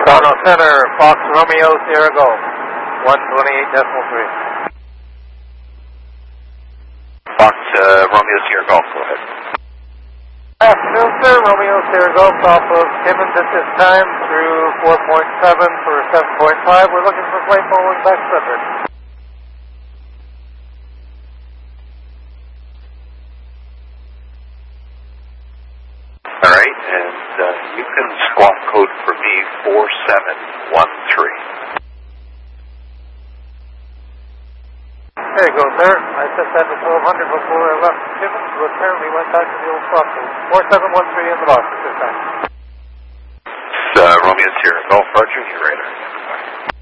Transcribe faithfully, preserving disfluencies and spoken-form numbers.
Toronto Center, Fox Romeo Sierra Golf, one twenty-eight decimal three. Fox uh, Romeo Sierra Golf, go ahead. Afternoon, sir. Romeo Sierra Golf off of Timmins at this time through four point seven for seven point five. We're looking for plate bowling back slipper. All right, and uh, you can squawk code for me four seven one three. There you go, sir. I set that to twelve hundred before I left Timmins, who apparently went back to the old spot. four seven one three in the box at this time. It's uh, Romeo Sierra Golf, Roger, you're right.